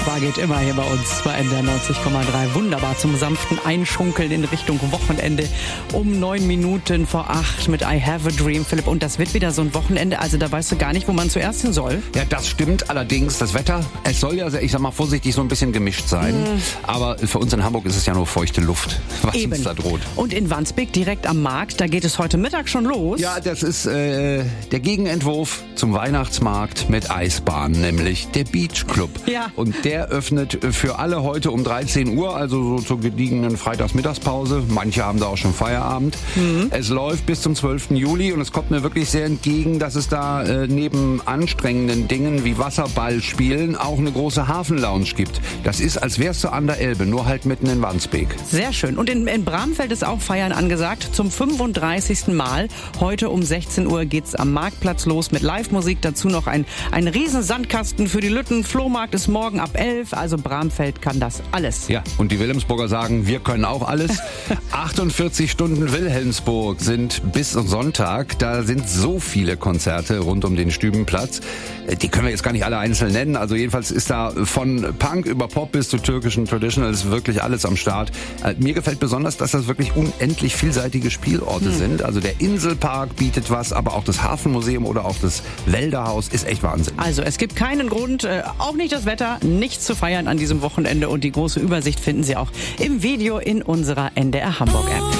Machbar geht immer hier bei uns bei NDR 90,3. Wunderbar zum sanften Einschunkeln in Richtung Wochenende um 9 Minuten vor 8 mit I Have a Dream, Philipp. Und das wird wieder so ein Wochenende, also da weißt du gar nicht, wo man zuerst hin soll. Ja, das stimmt. Allerdings, das Wetter, es soll ja, ich sag mal vorsichtig, so ein bisschen gemischt sein. Aber für uns in Hamburg ist es ja nur feuchte Luft, was Eben. uns da droht. Und in Wandsbek, direkt am Markt, da geht es heute Mittag schon los. Ja, das ist der Gegenentwurf zum Weihnachtsmarkt mit Eisbahn, nämlich der Beach Club. Ja. Und der öffnet für alle heute um 13 Uhr, also so zur gediegenen Freitagsmittagspause. Manche haben da auch schon Feierabend. Es läuft bis zum 12. Juli und es kommt mir wirklich sehr entgegen, dass es da neben anstrengenden Dingen wie Wasserballspielen auch eine große Hafenlounge gibt. Das ist, als wärst du an der Elbe, nur halt mitten in Wandsbek. Sehr schön. Und in Bramfeld ist auch Feiern angesagt. Zum 35. Mal. Heute um 16 Uhr geht's am Marktplatz los mit Live-Musik. Dazu noch ein riesen Sandkasten für die Lütten. Flohmarkt ist morgen ab 11. Also Bramfeld kann das alles. Ja, und die Wilhelmsburger sagen, wir können auch alles. 48 Stunden Wilhelmsburg sind bis Sonntag. Da sind so viele Konzerte rund um den Stübenplatz. Die können wir jetzt gar nicht alle einzeln nennen. Also jedenfalls ist da von Punk über Pop bis zu türkischen Traditionals wirklich alles am Start. Mir gefällt besonders, dass das wirklich unendlich vielseitige Spielorte sind. Also der Inselpark bietet was, aber auch das Hafenmuseum oder auch das Wälderhaus ist echt Wahnsinn. Also es gibt keinen Grund, auch nicht das Wetter, nichts zu feiern an diesem Wochenende. Und die große Übersicht finden Sie auch im Video in unserer NDR Hamburg App.